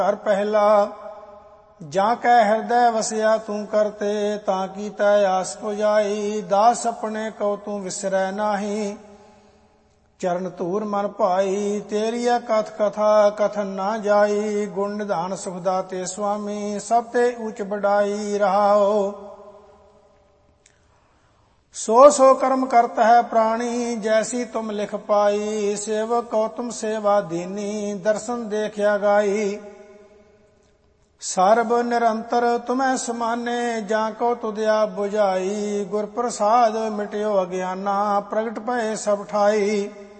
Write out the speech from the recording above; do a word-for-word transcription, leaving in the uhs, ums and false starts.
ਘਰ ਪਹਿਲਾ ਜਾਂ ਕੈ ਹਿਰਦੈ ਵਸਿਆ ਤੂੰ ਕਰਤੇ, ਤਾਂ ਕੀਤੈ ਆਸ ਪੁਜਾਈ। ਦਾਸ ਆਪਣੇ ਕਉ ਤੂੰ ਵਿਸਰੈ ਨਾਹੀ, ਚਰਨ ਧੂਰ ਮਨ ਭਾਈ। ਤੇਰੀਆ ਕਥ ਕਥਾ ਕਥਨ ਨਾ ਜਾਈ, ਗੁਣ ਨਿਧਾਨ ਸੁਖ ਦਾਤੇ ਸੁਆਮੀ। ਸਭ ਤੇ ਉੱਚ ਬੜਾਈ ਰਹਾਓ, ਸੋ ਸੋ ਕਰਮ ਕਰਤ ਹੈ ਪ੍ਰਾਣੀ। ਜੈਸੀ ਤੁਮ ਲਿਖ ਪਾਈ, ਸੇਵਕ ਕਉ ਤੁਮ ਸੇਵਾ ਦੀਨੀ। ਦਰਸ਼ਨ ਦੇਖਿਆ ਗਾਈ, ਸਰਬ ਨਿਰੰਤਰ ਤੁਮੈ ਸਮਾਨੇ। ਜਾਂ ਕੋ ਤੁਧਿਆ 부ਝਾਈ, ਗੁਰ ਪ੍ਰਸਾਦ ਮਿਟਿਓ ਅਗਿਆਨਾ। ਪ੍ਰਗਟ ਭਏ ਸਭ ਠਾਈ,